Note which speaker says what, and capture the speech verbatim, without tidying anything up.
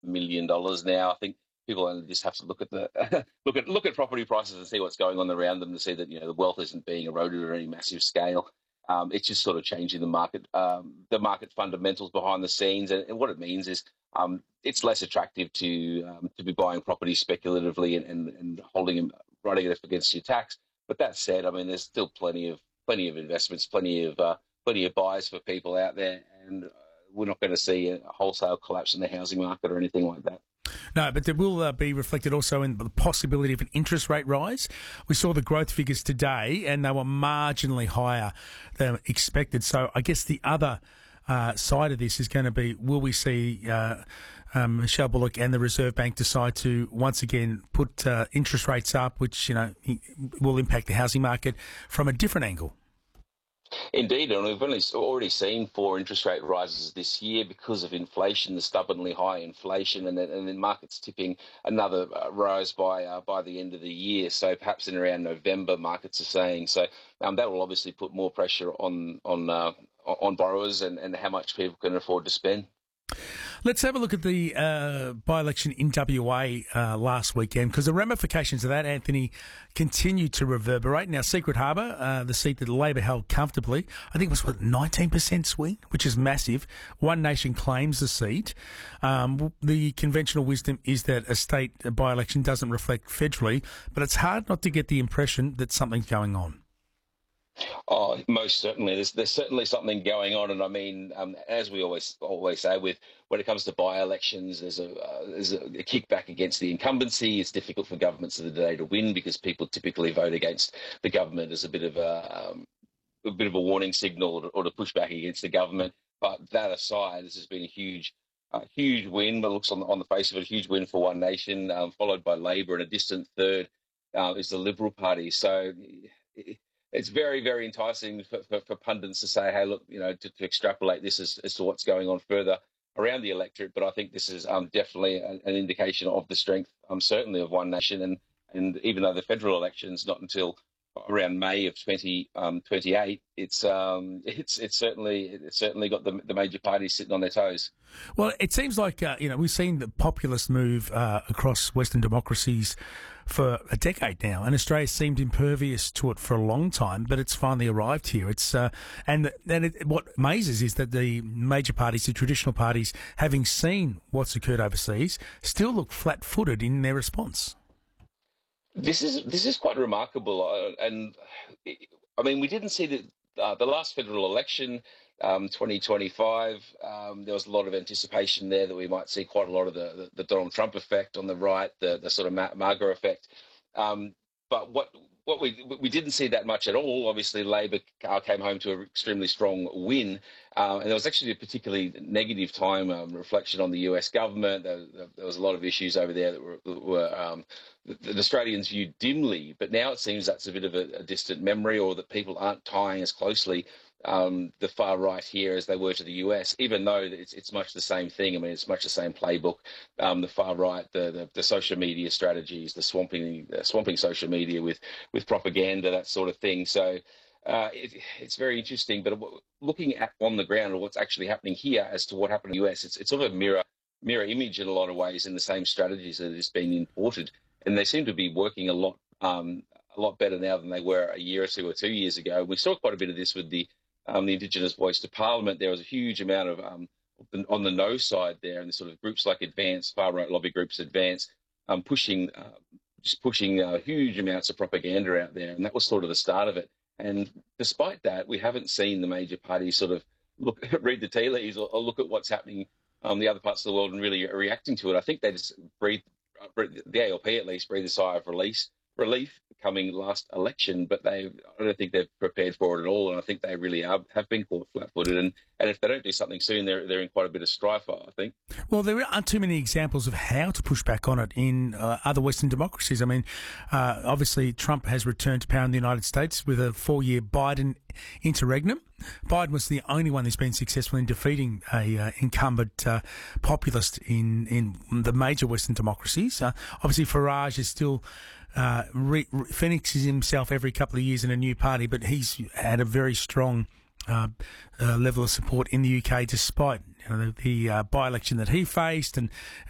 Speaker 1: million dollars now. I think people only just have to look at the look at look at property prices and see what's going on around them to see that you know the wealth isn't being eroded at any massive scale. Um, it's just sort of changing the market, um, the market fundamentals behind the scenes, and, and what it means is um, it's less attractive to um, to be buying property speculatively and, and, and holding them, writing it up against your tax. But that said, I mean, there's still plenty of plenty of investments, plenty of uh, plenty of buyers for people out there, and uh, we're not going to see a wholesale collapse in the housing market or anything like that.
Speaker 2: No, but there will uh, be reflected also in the possibility of an interest rate rise. We saw the growth figures today, and they were marginally higher than expected. So I guess the other uh, side of this is going to be, will we see uh, um, Michelle Bullock and the Reserve Bank decide to once again put uh, interest rates up, which you know will impact the housing market from a different angle?
Speaker 1: Indeed, and we've only already seen four interest rate rises this year because of inflation, the stubbornly high inflation, and then, and then markets tipping another uh, rise by uh, by the end of the year. So perhaps in around November, markets are saying. So um, that will obviously put more pressure on on uh, on borrowers and, and how much people can afford to spend.
Speaker 2: Let's have a look at the uh, by-election in W A uh, last weekend, because the ramifications of that, Anthony, continue to reverberate. Now, Secret Harbour, uh, the seat that Labor held comfortably, I think it was, what, nineteen percent swing, which is massive. One Nation claims the seat. Um, the conventional wisdom is that a state by-election doesn't reflect federally, but it's hard not to get the impression that something's going on.
Speaker 1: Oh, most certainly. There's there's certainly something going on, and I mean, um, as we always always say, with when it comes to by-elections, there's a uh, there's a, a kickback against the incumbency. It's difficult for governments of the day to win because people typically vote against the government as a bit of a um, a bit of a warning signal or to, or to push back against the government. But that aside, this has been a huge. A huge win, but looks on the, on the face of it, a huge win for One Nation, um, followed by Labor, and a distant third uh, is the Liberal Party. So it, it's very, very enticing for, for, for pundits to say, hey, look, you know, to, to extrapolate this as, as to what's going on further around the electorate. But I think this is um, definitely an, an indication of the strength, um, certainly of One Nation. And, and even though the federal election's not until around May of twenty twenty-eight, it's um, it's it's certainly it's certainly got the, the major parties sitting on their toes.
Speaker 2: Well, it seems like uh, you know we've seen the populist move uh, across Western democracies for a decade now, and Australia seemed impervious to it for a long time, but it's finally arrived here. It's uh, and and it, what amazes is that the major parties, the traditional parties, having seen what's occurred overseas, still look flat-footed in their response.
Speaker 1: This is this is quite remarkable, uh, and I mean we didn't see the uh, the last federal election, um, twenty twenty-five. Um, there was a lot of anticipation there that we might see quite a lot of the, the, the Donald Trump effect on the right, the the sort of MAGA effect. Um, but what what we we didn't see that much at all. Obviously, Labor came home to an extremely strong win, uh, and there was actually a particularly negative time um, reflection on the U S government. There, there was a lot of issues over there that were, that were um, that Australians viewed dimly, but now it seems that's a bit of a, a distant memory, or that people aren't tying as closely um, the far right here as they were to the U S, even though it's, it's much the same thing. I mean, it's much the same playbook. Um, the far right, the, the the social media strategies, the swamping the swamping social media with with propaganda, that sort of thing. So uh, it, it's very interesting. But looking at on the ground, or what's actually happening here, as to what happened in the U S, it's it's sort of a mirror mirror image in a lot of ways, in the same strategies that is being imported, and they seem to be working a lot um, a lot better now than they were a year or two or two years ago. We saw quite a bit of this with the um, the Indigenous Voice to Parliament. There was a huge amount of um, on the no side there, and the sort of groups like Advance, far right lobby groups, Advance, um, pushing uh, just pushing uh, huge amounts of propaganda out there, and that was sort of the start of it. And despite that, we haven't seen the major parties sort of look read the tea leaves or, or look at what's happening um, the other parts of the world and really reacting to it. I think they just breathe, the A L P at least, breathe a sigh of release, relief coming last election, but they I don't think they're prepared for it at all, and I think they really are, have been caught flat-footed, and, and if they don't do something soon, they're they're in quite a bit of strife, I think.
Speaker 2: Well, there aren't too many examples of how to push back on it in uh, other Western democracies. I mean, uh, obviously Trump has returned to power in the United States with a four-year Biden interregnum. Biden was the only one who's been successful in defeating a uh, incumbent uh, populist in, in the major Western democracies. Uh, obviously, Farage is still uh, re- re- phoenixes himself every couple of years in a new party, but he's had a very strong uh, uh, level of support in the U K despite you know, the, the uh, by-election that he faced and